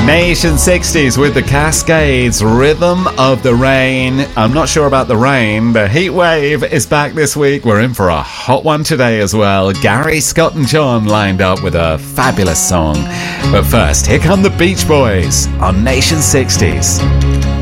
Nation 60s with the Cascades, Rhythm of the Rain. I'm not sure about the rain. The heat wave is back this week. We're in for a hot one today as well. Gary, Scott and John lined up with a fabulous song. But first, here come the Beach Boys on Nation 60s.